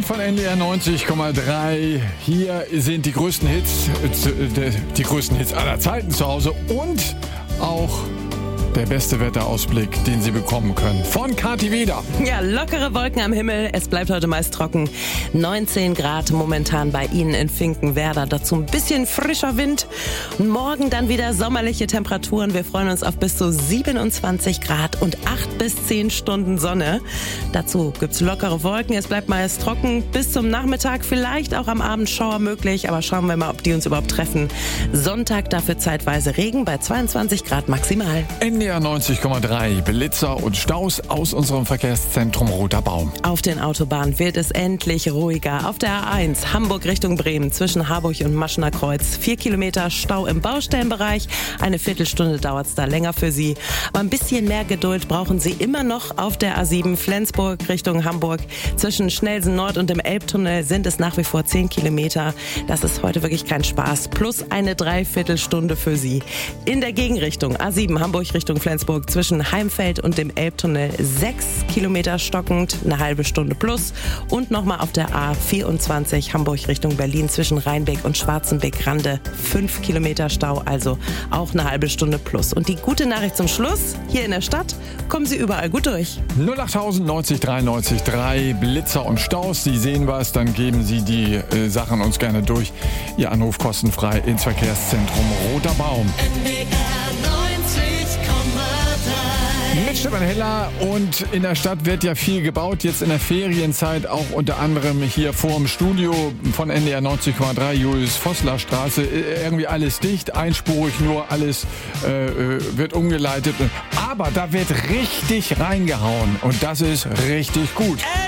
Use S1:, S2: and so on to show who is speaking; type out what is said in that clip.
S1: von NDR 90,3. Hier sind die größten Hits aller Zeiten zu Hause und auch der beste Wetterausblick, den Sie bekommen können. Von Kathi Weder.
S2: Ja, lockere Wolken am Himmel. Es bleibt heute meist trocken. 19 Grad momentan bei Ihnen in Finkenwerder. Dazu ein bisschen frischer Wind. Morgen dann wieder sommerliche Temperaturen. Wir freuen uns auf bis zu 27 Grad und 8 bis 10 Stunden Sonne. Dazu gibt's lockere Wolken. Es bleibt meist trocken bis zum Nachmittag. Vielleicht auch am Abend Schauer möglich. Aber schauen wir mal, ob die uns überhaupt treffen. Sonntag dafür zeitweise Regen bei 22 Grad maximal.
S1: NDR 90,3. Blitzer und Staus aus unserem Verkehrszentrum Roter Baum.
S2: Auf den Autobahnen wird es endlich ruhiger. Auf der A1 Hamburg Richtung Bremen zwischen Harburg und Maschener Kreuz. 4 Kilometer Stau im Baustellenbereich. Eine Viertelstunde dauert es da länger für Sie. Aber ein bisschen mehr Geduld brauchen Sie immer noch auf der A7 Flensburg Richtung Hamburg. Zwischen Schnellsen Nord und dem Elbtunnel sind es nach wie vor 10 Kilometer. Das ist heute wirklich kein Spaß. Plus eine Dreiviertelstunde für Sie. In der Gegenrichtung A7 Hamburg Richtung Flensburg zwischen Heimfeld und dem Elbtunnel 6 Kilometer stockend, eine halbe Stunde plus. Und nochmal auf der A24 Hamburg Richtung Berlin zwischen Rheinbeck und Schwarzenbeck-Rande 5 Kilometer Stau, also auch eine halbe Stunde plus. Und die gute Nachricht zum Schluss, hier in der Stadt kommen Sie überall gut durch.
S1: 08000 90 93 3, Blitzer und Staus. Sie sehen was, dann geben Sie die Sachen uns gerne durch. Ihr Anruf kostenfrei ins Verkehrszentrum Roter Baum. Mit Stefan Heller, und in der Stadt wird ja viel gebaut, jetzt in der Ferienzeit auch unter anderem hier vor dem Studio von NDR 90,3, Julius-Vossler-Straße, irgendwie alles dicht, einspurig nur, alles wird umgeleitet, aber da wird richtig reingehauen und das ist richtig gut.